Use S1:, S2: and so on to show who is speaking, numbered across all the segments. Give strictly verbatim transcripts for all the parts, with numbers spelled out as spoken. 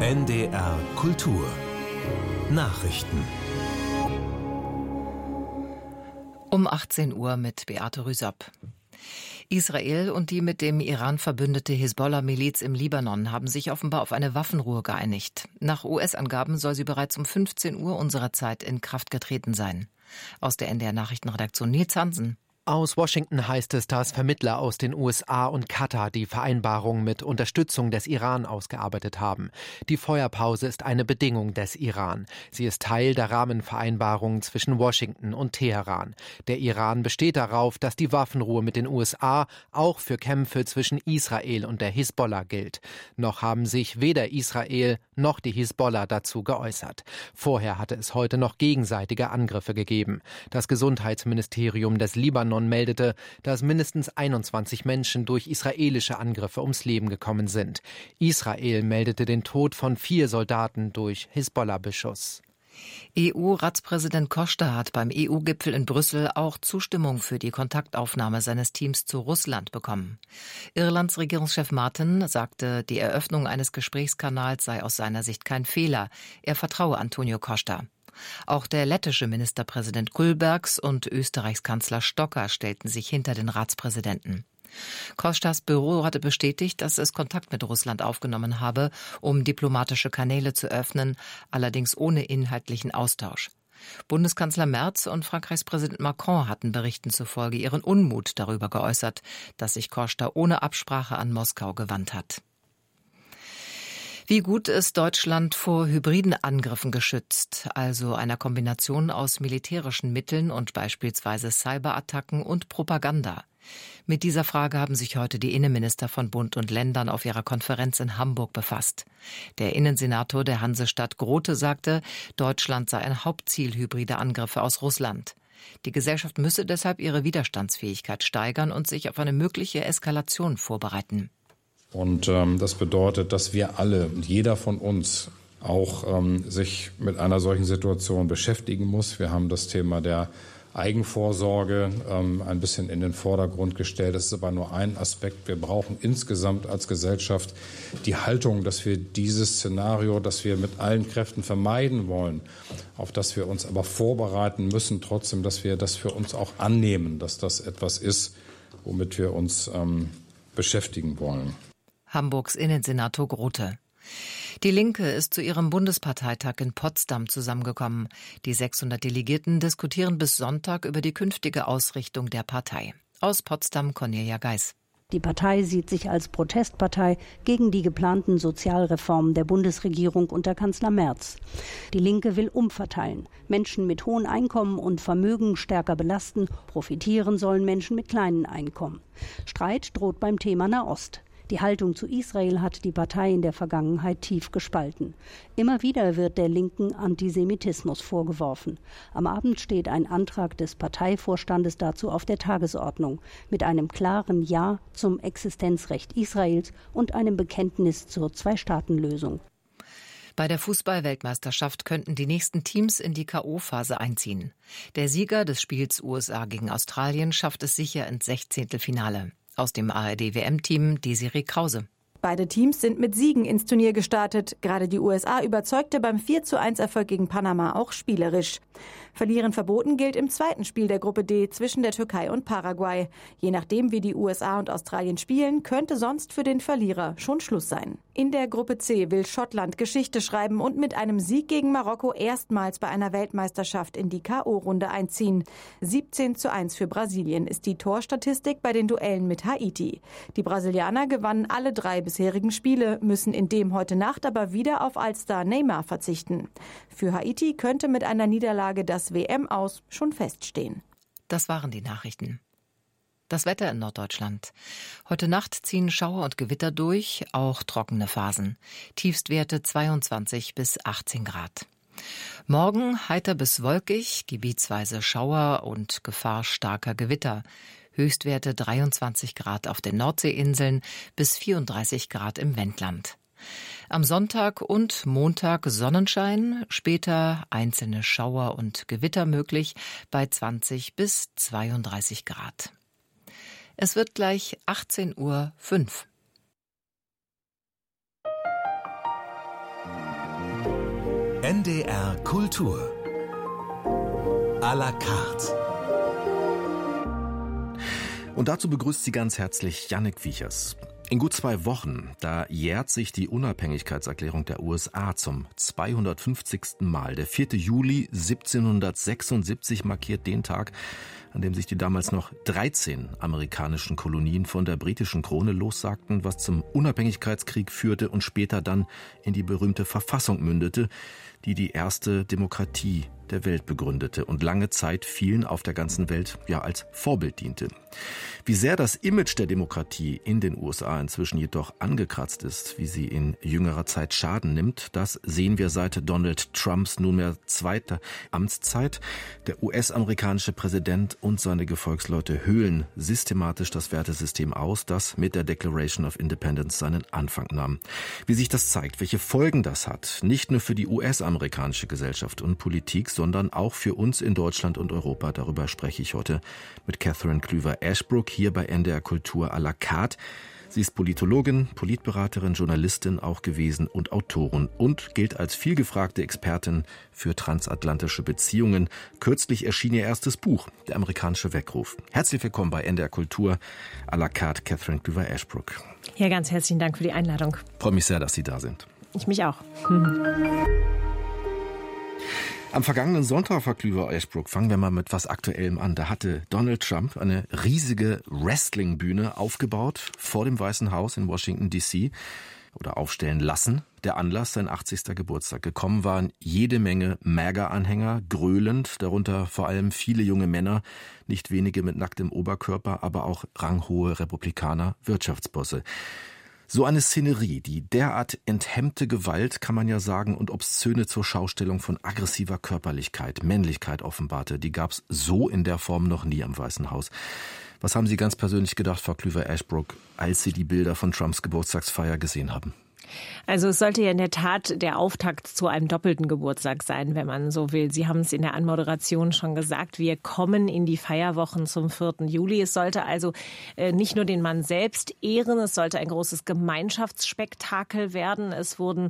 S1: N D R Kultur Nachrichten.
S2: Um achtzehn Uhr mit Beate Rüsop. Israel und die mit dem Iran verbündete Hisbollah-Miliz im Libanon haben sich offenbar auf eine Waffenruhe geeinigt. Nach U S-Angaben soll sie bereits um fünfzehn Uhr unserer Zeit in Kraft getreten sein. Aus der N D R-Nachrichtenredaktion Nils Hansen.
S3: Aus Washington heißt es, dass Vermittler aus den U S A und Katar die Vereinbarung mit Unterstützung des Iran ausgearbeitet haben. Die Feuerpause ist eine Bedingung des Iran. Sie ist Teil der Rahmenvereinbarung zwischen Washington und Teheran. Der Iran besteht darauf, dass die Waffenruhe mit den U S A auch für Kämpfe zwischen Israel und der Hisbollah gilt. Noch haben sich weder Israel noch die Hisbollah dazu geäußert. Vorher hatte es heute noch gegenseitige Angriffe gegeben. Das Gesundheitsministerium des Libanon meldete, dass mindestens einundzwanzig Menschen durch israelische Angriffe ums Leben gekommen sind. Israel meldete den Tod von vier Soldaten durch Hisbollah-Beschuss.
S2: E U-Ratspräsident Costa hat beim E U-Gipfel in Brüssel auch Zustimmung für die Kontaktaufnahme seines Teams zu Russland bekommen. Irlands Regierungschef Martin sagte, die Eröffnung eines Gesprächskanals sei aus seiner Sicht kein Fehler. Er vertraue Antonio Costa. Auch der lettische Ministerpräsident Kulbergs und Österreichs Kanzler Stocker stellten sich hinter den Ratspräsidenten. Costas Büro hatte bestätigt, dass es Kontakt mit Russland aufgenommen habe, um diplomatische Kanäle zu öffnen, allerdings ohne inhaltlichen Austausch. Bundeskanzler Merz und Frankreichs Präsident Macron hatten Berichten zufolge ihren Unmut darüber geäußert, dass sich Costa ohne Absprache an Moskau gewandt hat. Wie gut ist Deutschland vor hybriden Angriffen geschützt, also einer Kombination aus militärischen Mitteln und beispielsweise Cyberattacken und Propaganda? Mit dieser Frage haben sich heute die Innenminister von Bund und Ländern auf ihrer Konferenz in Hamburg befasst. Der Innensenator der Hansestadt Grote sagte, Deutschland sei ein Hauptziel hybrider Angriffe aus Russland. Die Gesellschaft müsse deshalb ihre Widerstandsfähigkeit steigern und sich auf eine mögliche Eskalation vorbereiten.
S4: Und ähm, das bedeutet, dass wir alle, jeder von uns auch ähm, sich mit einer solchen Situation beschäftigen muss. Wir haben das Thema der Eigenvorsorge ähm, ein bisschen in den Vordergrund gestellt. Das ist aber nur ein Aspekt. Wir brauchen insgesamt als Gesellschaft die Haltung, dass wir dieses Szenario, das wir mit allen Kräften vermeiden wollen, auf das wir uns aber vorbereiten müssen, trotzdem, dass wir das für uns auch annehmen, dass das etwas ist, womit wir uns ähm, beschäftigen wollen.
S2: Hamburgs Innensenator Grote. Die Linke ist zu ihrem Bundesparteitag in Potsdam zusammengekommen. Die sechshundert Delegierten diskutieren bis Sonntag über die künftige Ausrichtung der Partei. Aus Potsdam Cornelia Geis.
S5: Die Partei sieht sich als Protestpartei gegen die geplanten Sozialreformen der Bundesregierung unter Kanzler Merz. Die Linke will umverteilen, Menschen mit hohen Einkommen und Vermögen stärker belasten. Profitieren sollen Menschen mit kleinen Einkommen. Streit droht beim Thema Nahost. Die Haltung zu Israel hat die Partei in der Vergangenheit tief gespalten. Immer wieder wird der Linken Antisemitismus vorgeworfen. Am Abend steht ein Antrag des Parteivorstandes dazu auf der Tagesordnung, mit einem klaren Ja zum Existenzrecht Israels und einem Bekenntnis zur Zwei-Staaten-Lösung.
S2: Bei der Fußball-Weltmeisterschaft könnten die nächsten Teams in die K O-Phase einziehen. Der Sieger des Spiels U S A gegen Australien schafft es sicher ins Sechzehntelfinale. Aus dem A R D-W M-Team Desiree Krause.
S6: Beide Teams sind mit Siegen ins Turnier gestartet. Gerade die U S A überzeugte beim vier zu eins Erfolg gegen Panama auch spielerisch. Verlieren verboten gilt im zweiten Spiel der Gruppe D zwischen der Türkei und Paraguay. Je nachdem, wie die U S A und Australien spielen, könnte sonst für den Verlierer schon Schluss sein. In der Gruppe C will Schottland Geschichte schreiben und mit einem Sieg gegen Marokko erstmals bei einer Weltmeisterschaft in die K O-Runde einziehen. siebzehn zu eins für Brasilien ist die Torstatistik bei den Duellen mit Haiti. Die Brasilianer gewannen alle drei bisherigen Spiele, müssen in dem heute Nacht aber wieder auf Allstar Neymar verzichten. Für Haiti könnte mit einer Niederlage das W M-Aus schon feststehen.
S2: Das waren die Nachrichten. Das Wetter in Norddeutschland. Heute Nacht ziehen Schauer und Gewitter durch, auch trockene Phasen. Tiefstwerte zweiundzwanzig bis achtzehn Grad. Morgen heiter bis wolkig, gebietsweise Schauer und Gefahr starker Gewitter. Höchstwerte dreiundzwanzig Grad auf den Nordseeinseln bis vierunddreißig Grad im Wendland. Am Sonntag und Montag Sonnenschein, später einzelne Schauer und Gewitter möglich bei zwanzig bis zweiunddreißig Grad. Es wird gleich achtzehn Uhr fünf.
S1: N D R Kultur à la carte.
S7: Und dazu begrüßt sie ganz herzlich Jannik Wiechers. In gut zwei Wochen, da jährt sich die Unabhängigkeitserklärung der U S A zum zweihundertfünfzigsten Mal. Der vierte Juli siebzehnhundertsechsundsiebzig markiert den Tag, an dem sich die damals noch dreizehn amerikanischen Kolonien von der britischen Krone lossagten, was zum Unabhängigkeitskrieg führte und später dann in die berühmte Verfassung mündete, die die erste Demokratie der Welt begründete und lange Zeit vielen auf der ganzen Welt ja als Vorbild diente. Wie sehr das Image der Demokratie in den U S A inzwischen jedoch angekratzt ist, wie sie in jüngerer Zeit Schaden nimmt, das sehen wir seit Donald Trumps nunmehr zweiter Amtszeit. Der U S-amerikanische Präsident und seine Gefolgsleute höhlen systematisch das Wertesystem aus, das mit der Declaration of Independence seinen Anfang nahm. Wie sich das zeigt, welche Folgen das hat, nicht nur für die U S-amerikanische Gesellschaft und Politik, sondern auch für uns in Deutschland und Europa. Darüber spreche ich heute mit Catherine Klüver-Ashbrook hier bei N D R Kultur à la carte. Sie ist Politologin, Politberaterin, Journalistin auch gewesen und Autorin und gilt als vielgefragte Expertin für transatlantische Beziehungen. Kürzlich erschien ihr erstes Buch, Der amerikanische Weckruf. Herzlich willkommen bei N D R Kultur à la carte, Catherine Klüver-Ashbrook.
S8: Ja, ganz herzlichen Dank für die Einladung.
S7: Freue mich sehr, dass Sie da sind.
S8: Ich mich auch. Hm.
S7: Am vergangenen Sonntag, Frau Klüver-Ashbrook, fangen wir mal mit was Aktuellem an. Da hatte Donald Trump eine riesige Wrestling-Bühne aufgebaut vor dem Weißen Haus in Washington D C oder aufstellen lassen. Der Anlass, sein achtzigsten Geburtstag. Gekommen waren jede Menge MAGA-Anhänger, gröhlend, darunter vor allem viele junge Männer, nicht wenige mit nacktem Oberkörper, aber auch ranghohe Republikaner, Wirtschaftsbosse. So eine Szenerie, die derart enthemmte Gewalt, kann man ja sagen, und Obszöne zur Schaustellung von aggressiver Körperlichkeit, Männlichkeit offenbarte, die gab es so in der Form noch nie am Weißen Haus. Was haben Sie ganz persönlich gedacht, Frau Klüver-Ashbrook, als Sie die Bilder von Trumps Geburtstagsfeier gesehen haben?
S8: Also es sollte ja in der Tat der Auftakt zu einem doppelten Geburtstag sein, wenn man so will. Sie haben es in der Anmoderation schon gesagt, wir kommen in die Feierwochen zum vierten Juli. Es sollte also äh, nicht nur den Mann selbst ehren, es sollte ein großes Gemeinschaftsspektakel werden. Es wurden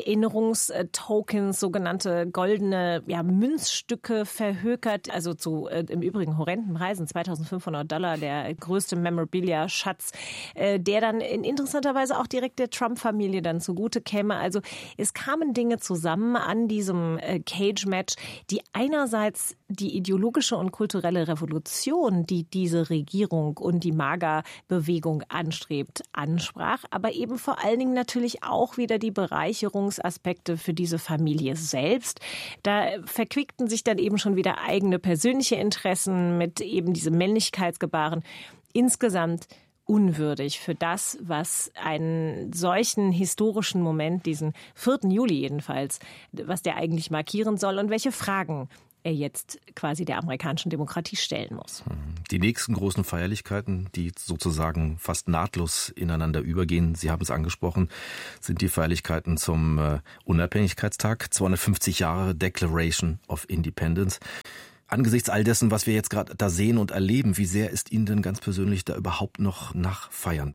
S8: Erinnerungstokens, sogenannte goldene ja, Münzstücke verhökert, also zu äh, im Übrigen horrenden Preisen, zweitausendfünfhundert Dollar, der größte Memorabilia-Schatz, äh, der dann in interessanter Weise auch direkt der Trump-Familie dann zugute käme. Also es kamen Dinge zusammen an diesem äh, Cage-Match, die einerseits die ideologische und kulturelle Revolution, die diese Regierung und die MAGA-Bewegung anstrebt, ansprach, aber eben vor allen Dingen natürlich auch wieder die Bereicherungsaspekte für diese Familie selbst. Da verquickten sich dann eben schon wieder eigene persönliche Interessen mit eben diesem Männlichkeitsgebaren. Insgesamt unwürdig für das, was einen solchen historischen Moment, diesen vierten Juli jedenfalls, was der eigentlich markieren soll und welche Fragen er jetzt quasi der amerikanischen Demokratie stellen muss.
S7: Die nächsten großen Feierlichkeiten, die sozusagen fast nahtlos ineinander übergehen, Sie haben es angesprochen, sind die Feierlichkeiten zum äh, Unabhängigkeitstag, zweihundertfünfzig Jahre Declaration of Independence. Angesichts all dessen, was wir jetzt gerade da sehen und erleben, wie sehr ist Ihnen denn ganz persönlich da überhaupt noch nach Feiern?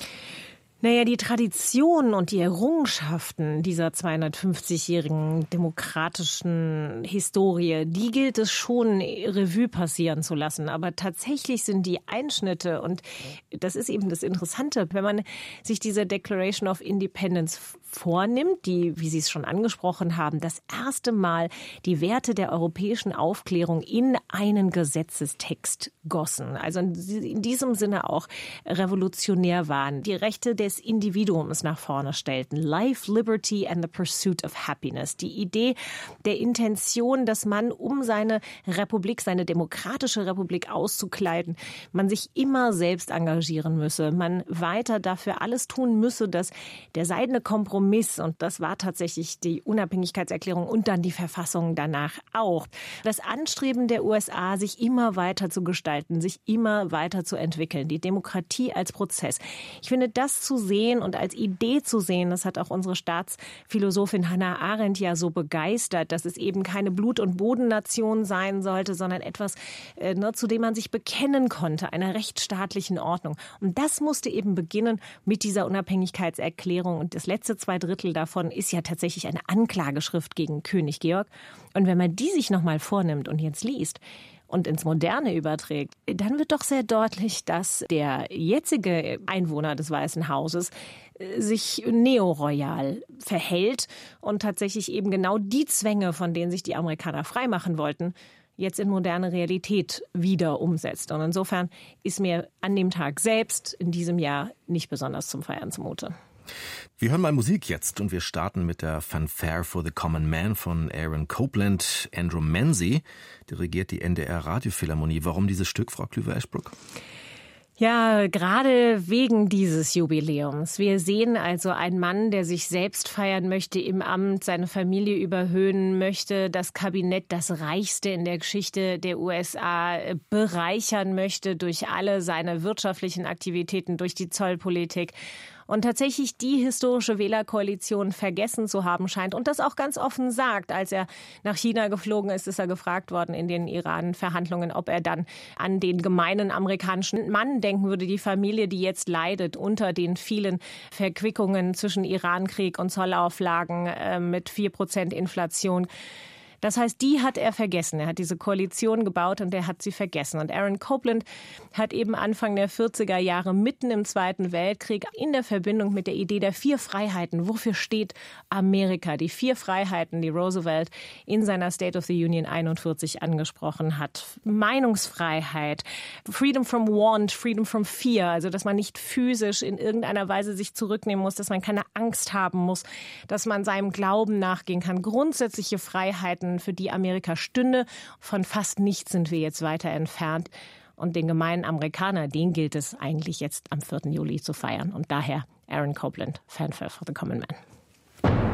S8: Naja, die Tradition und die Errungenschaften dieser zweihundertfünfzigjährigen demokratischen Historie, die gilt es schon Revue passieren zu lassen. Aber tatsächlich sind die Einschnitte, und das ist eben das Interessante, wenn man sich diese Declaration of Independence vornimmt, die, wie Sie es schon angesprochen haben, das erste Mal die Werte der europäischen Aufklärung in einen Gesetzestext gossen. Also in diesem Sinne auch revolutionär waren. Die Rechte des Individuums nach vorne stellten. Life, Liberty and the Pursuit of Happiness. Die Idee der Intention, dass man, um seine Republik, seine demokratische Republik auszukleiden, man sich immer selbst engagieren müsse, man weiter dafür alles tun müsse, dass der seidene Kompromiss, und das war tatsächlich die Unabhängigkeitserklärung und dann die Verfassung danach auch, das Anstreben der U S A, sich immer weiter zu gestalten, sich immer weiter zu entwickeln, die Demokratie als Prozess. Ich finde, das zu sehen und als Idee zu sehen, das hat auch unsere Staatsphilosophin Hannah Arendt ja so begeistert, dass es eben keine Blut- und Bodennation sein sollte, sondern etwas, äh, ne, zu dem man sich bekennen konnte, einer rechtsstaatlichen Ordnung. Und das musste eben beginnen mit dieser Unabhängigkeitserklärung. Und das letzte zwei zwei Drittel davon ist ja tatsächlich eine Anklageschrift gegen König Georg. Und wenn man die sich nochmal vornimmt und jetzt liest und ins Moderne überträgt, dann wird doch sehr deutlich, dass der jetzige Einwohner des Weißen Hauses sich neoroyal verhält und tatsächlich eben genau die Zwänge, von denen sich die Amerikaner freimachen wollten, jetzt in moderne Realität wieder umsetzt. Und insofern ist mir an dem Tag selbst in diesem Jahr nicht besonders zum Feiern zumute.
S7: Wir hören mal Musik jetzt und wir starten mit der Fanfare for the Common Man von Aaron Copland. Andrew Manzi dirigiert die N D R-Radiophilharmonie. Warum dieses Stück, Frau Klüver-Eschbruck?
S8: Ja, gerade wegen dieses Jubiläums. Wir sehen also einen Mann, der sich selbst feiern möchte im Amt, seine Familie überhöhen möchte, das Kabinett, das reichste in der Geschichte der U S A, bereichern möchte durch alle seine wirtschaftlichen Aktivitäten, durch die Zollpolitik. Und tatsächlich die historische Wählerkoalition vergessen zu haben scheint und das auch ganz offen sagt. Als er nach China geflogen ist, ist er gefragt worden in den Iran-Verhandlungen, ob er dann an den gemeinen amerikanischen Mann denken würde, die Familie, die jetzt leidet unter den vielen Verquickungen zwischen Irankrieg und Zollauflagen äh, mit vier Prozent Inflation. Das heißt, die hat er vergessen. Er hat diese Koalition gebaut und er hat sie vergessen. Und Aaron Copland hat eben Anfang der vierziger Jahre mitten im Zweiten Weltkrieg in der Verbindung mit der Idee der vier Freiheiten, wofür steht Amerika, die vier Freiheiten, die Roosevelt in seiner State of the Union einundvierzig angesprochen hat. Meinungsfreiheit, Freedom from Want, Freedom from Fear, also dass man nicht physisch in irgendeiner Weise sich zurücknehmen muss, dass man keine Angst haben muss, dass man seinem Glauben nachgehen kann. Grundsätzliche Freiheiten, für die Amerika stünde. Von fast nichts sind wir jetzt weiter entfernt. Und den gemeinen Amerikaner, den gilt es eigentlich jetzt am vierten Juli zu feiern. Und daher Aaron Copland, Fanfare for the Common Man.